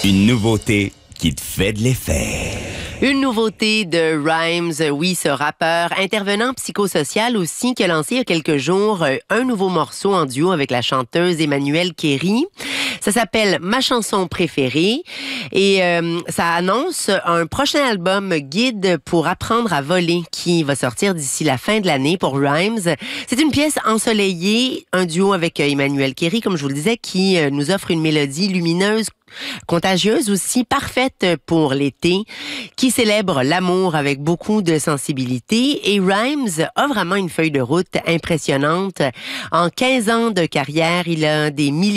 Une nouveauté qui te fait de l'effet. Une nouveauté de Rhymes, oui, ce rappeur intervenant psychosocial aussi, qui a lancé il y a quelques jours un nouveau morceau en duo avec la chanteuse Emmanuelle Kéry. Ça s'appelle Ma chanson préférée et ça annonce un prochain album guide pour apprendre à voler qui va sortir d'ici la fin de l'année pour Rhymes. C'est une pièce ensoleillée, un duo avec Emmanuelle Kéry, comme je vous le disais, qui nous offre une mélodie lumineuse, contagieuse aussi, parfaite pour l'été, qui célèbre l'amour avec beaucoup de sensibilité. Et Rhymes a vraiment une feuille de route impressionnante. En 15 ans de carrière, il a des milliers